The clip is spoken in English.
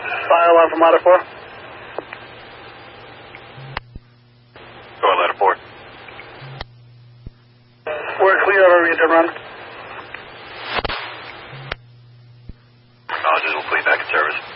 Fire alarm from ladder 4. Go on ladder 4. We're clear over read to run. Roger, we'll fleet back in service.